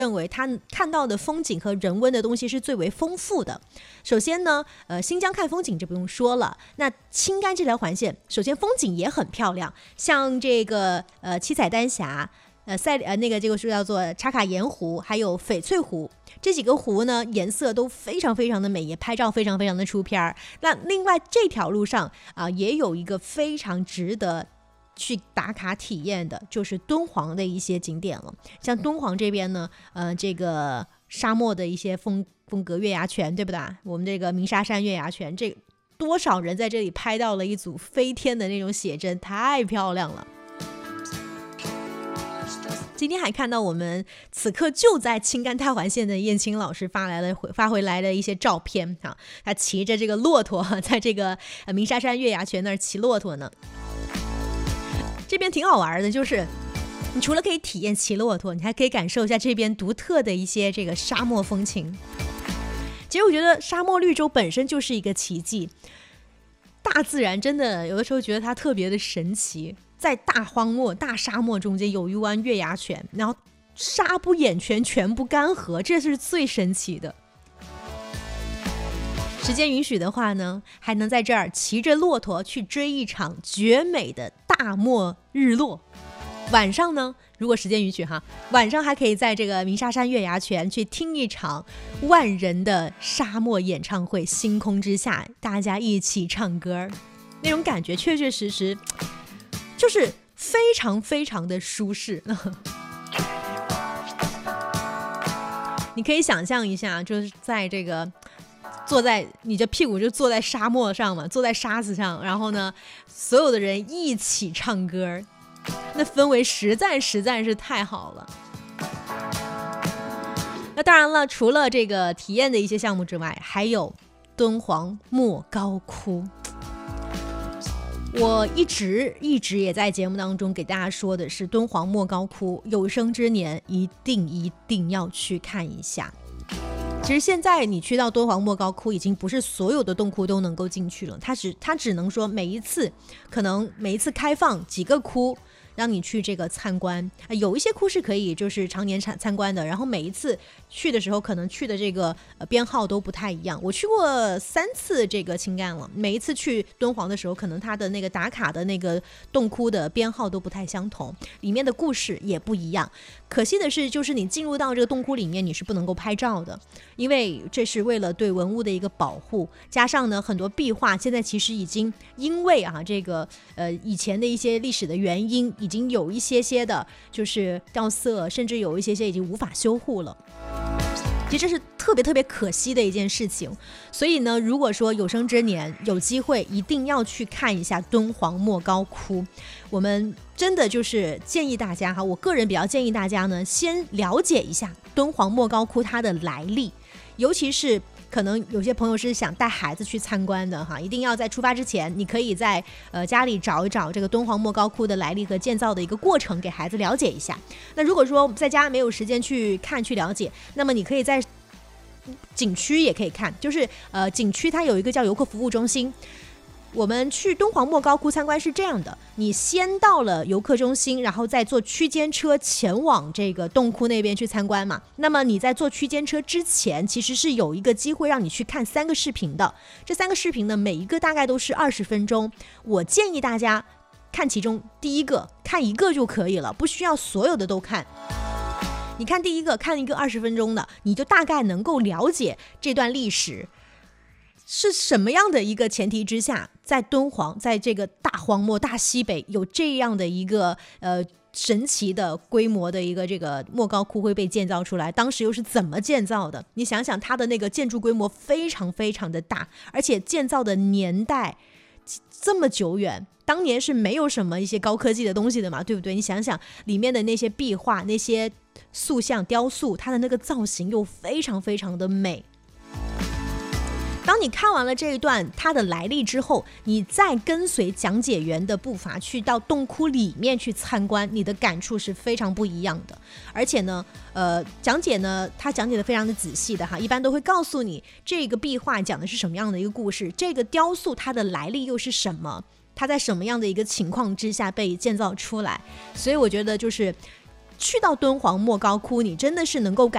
认为他看到的风景和人文的东西是最为丰富的。首先呢，新疆看风景就不用说了，那青甘这条环线，首先风景也很漂亮，像这个七彩丹霞。这个是叫做茶卡盐湖，还有翡翠湖，这几个湖呢颜色都非常非常的美，也拍照非常非常的出片。那另外这条路上也有一个非常值得去打卡体验的，就是敦煌的一些景点了。像敦煌这边呢，这个沙漠的一些风格月牙泉，对不对？我们这个鸣沙山月牙泉，这多少人在这里拍到了一组飞天的那种写真，太漂亮了。今天还看到我们此刻就在青甘太环线的燕青老师发回来的一些照片啊，他骑着这个骆驼在这个鸣沙山月牙泉那儿骑骆驼呢。这边挺好玩的，就是你除了可以体验骑骆驼，你还可以感受一下这边独特的一些这个沙漠风情。其实我觉得沙漠绿洲本身就是一个奇迹，大自然真的有的时候觉得它特别的神奇。在大荒漠、大沙漠中间有一湾月牙泉，然后沙不掩泉，泉不干涸，这是最神奇的。时间允许的话呢，还能在这儿骑着骆驼去追一场绝美的大漠日落。晚上呢，如果时间允许哈，晚上还可以在这个鸣沙山月牙泉去听一场万人的沙漠演唱会，星空之下大家一起唱歌，那种感觉确确实实就是非常非常的舒适。你可以想象一下，就是在这个你的屁股就坐在沙漠上嘛，坐在沙子上，然后呢所有的人一起唱歌，那氛围实在是太好了。那当然了，除了这个体验的一些项目之外，还有敦煌莫高窟。我一直也在节目当中给大家说的是，敦煌莫高窟有生之年一定要去看一下。其实现在你去到敦煌莫高窟，已经不是所有的洞窟都能够进去了，它只能说每一次开放几个窟让你去这个参观，有一些窟是可以就是常年参观的，然后每一次去的时候可能去的这个编号都不太一样。我去过3次这个青甘了，每一次去敦煌的时候，可能它的那个打卡的那个洞窟的编号都不太相同，里面的故事也不一样。可惜的是，就是你进入到这个洞窟里面，你是不能够拍照的，因为这是为了对文物的一个保护，加上呢很多壁画现在其实已经因为这个以前的一些历史的原因，已经有一些的就是掉色，甚至有一些已经无法修护了。其实这是特别可惜的一件事情。所以呢，如果说有生之年有机会，一定要去看一下敦煌莫高窟。我们真的就是建议大家我个人比较建议大家呢，先了解一下敦煌莫高窟它的来历，尤其是可能有些朋友是想带孩子去参观的一定要在出发之前，你可以在家里找一找这个敦煌莫高窟的来历和建造的一个过程，给孩子了解一下。那如果说在家没有时间去看去了解，那么你可以在景区也可以看，就是景区它有一个叫游客服务中心。我们去敦煌莫高窟参观是这样的，你先到了游客中心，然后再坐区间车前往这个洞窟那边去参观嘛。那么你在坐区间车之前，其实是有一个机会让你去看3个视频的，这3个视频呢，每一个大概都是20分钟。我建议大家看其中第一个，看一个就可以了，不需要所有的都看。你看第一个，看一个20分钟的，你就大概能够了解这段历史是什么样的一个前提之下，在敦煌，在这个大荒漠大西北有这样的一个神奇的规模的一个这个莫高窟会被建造出来，当时又是怎么建造的？你想想它的那个建筑规模非常非常的大，而且建造的年代这么久远，当年是没有什么一些高科技的东西的嘛，对不对？你想想里面的那些壁画，那些塑像雕塑，它的那个造型又非常非常的美。当你看完了这一段它的来历之后，你再跟随讲解员的步伐去到洞窟里面去参观，你的感触是非常不一样的。而且呢讲解呢，他讲解的非常的仔细的一般都会告诉你这个壁画讲的是什么样的一个故事，这个雕塑它的来历又是什么，它在什么样的一个情况之下被建造出来。所以我觉得就是去到敦煌莫高窟，你真的是能够感